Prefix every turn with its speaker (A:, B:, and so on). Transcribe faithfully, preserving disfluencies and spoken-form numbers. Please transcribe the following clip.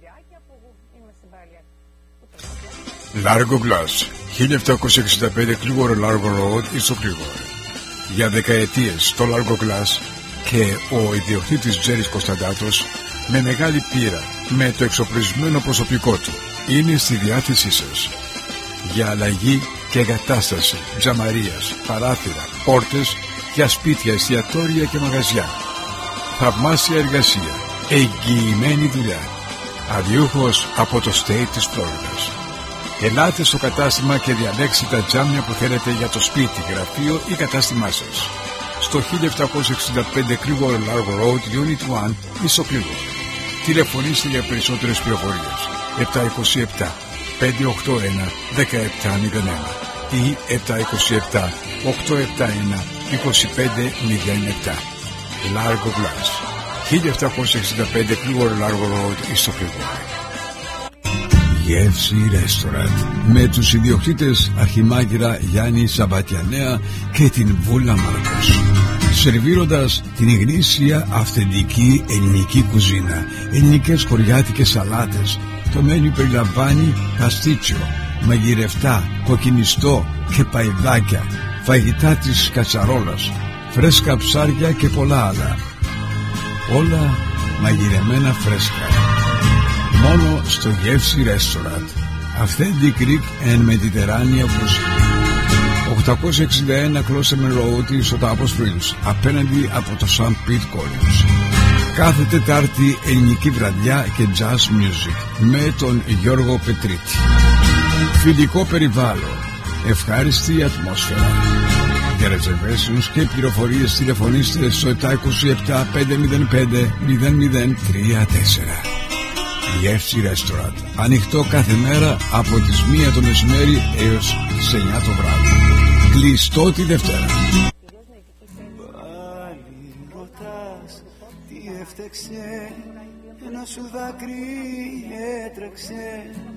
A: Largo Glass, χίλια επτακόσια εξήντα πέντε Clearwater Largo Road, στο Clearwater. Για δεκαετίες το Largo Glass και ο ιδιοκτήτης Τζέρις Κωνσταντάτος, με μεγάλη πείρα, με το εξοπλισμένο προσωπικό του, είναι στη διάθεσή σας. Για αλλαγή και εγκατάσταση τζαμαρίας, παράθυρα, πόρτες για σπίτια, εστιατόρια και μαγαζιά. Θαυμάσια εργασία, εγγυημένη δουλειά. Αδιούχος από το state της Φλόριδας. Ελάτε στο κατάστημα και διαλέξτε τα τζάμια που θέλετε για το σπίτι, γραφείο ή κατάστημά σας. Στο χίλια επτακόσια εξήντα πέντε Clearwater Largo Road, Unit ένα, στο Clearwater. Τηλεφωνήστε για περισσότερες πληροφορίες. επτά δύο επτά πέντε οκτώ ένα ένα επτά μηδέν ένα ή επτά δύο επτά οκτώ επτά ένα δύο πέντε μηδέν επτά. Largo Glass, χίλια επτακόσια εξήντα πέντε Clearwater Largo Road, στο Clearwater. Γεύση Ρέστοραντ με τους ιδιοκτήτες Αρχιμάγειρα Γιάννη Σαμπατιανέα και την Βούλα Μάρκος, σερβίροντας την γνήσια αυθεντική ελληνική κουζίνα, ελληνικές χωριάτικες σαλάτες. Το μένου περιλαμβάνει παστίτσιο, μαγειρευτά, κοκκινιστό και παϊδάκια, φαγητά της κατσαρόλας, φρέσκα ψάρια και πολλά άλλα. Όλα μαγειρεμένα φρέσκα. Μόνο στο Γεύση Restaurant. Authentic Greek and Mediterranean cuisine. οκτακόσια εξήντα ένα Closterman Road, στο Tabo Springs, απέναντι από το Saint Pete College. Κάθε Τετάρτη ελληνική βραδιά και jazz music με τον Γιώργο Πετρίτη. Φιλικό περιβάλλον, ευχάριστη ατμόσφαιρα. Για reservations και πληροφορίες τηλεφωνήστε στο επτά δύο επτά πέντε μηδέν πέντε μηδέν μηδέν τρία τέσσερα. Γεύση Restaurant. Ανοιχτό κάθε μέρα από τις μία το μεσημέρι έως τις εννιά το βράδυ. Κλειστό τη Δευτέρα.
B: Πάλι ρωτάς τι έφτεξε, ένα σου δάκρυ έτρεξε.